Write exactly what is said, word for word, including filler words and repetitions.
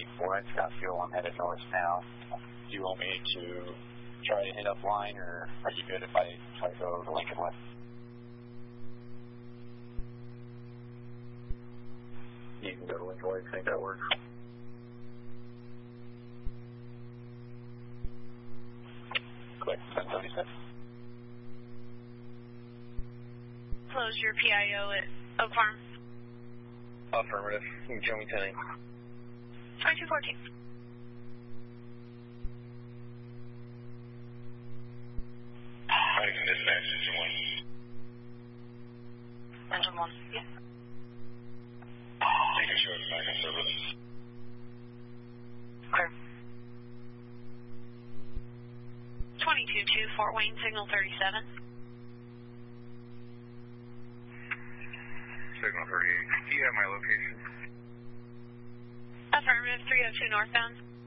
four, I've got fuel. I'm headed north now. Do you want me to try to hit up line, or are you good if I try to go to Lincoln West? You can go to Lincoln West. I think that works. Click seven seventy-six. Close your P I O at Oak Farm. Affirmative. You can show me ten eight. twenty-two fourteen. I can dispatch engine one. Engine one. Yeah. You can show us back on service. Clear. twenty-two two, Fort Wayne, signal thirty-seven. Signal thirty-eight. Do you have my location? Affirmative, three oh two northbound.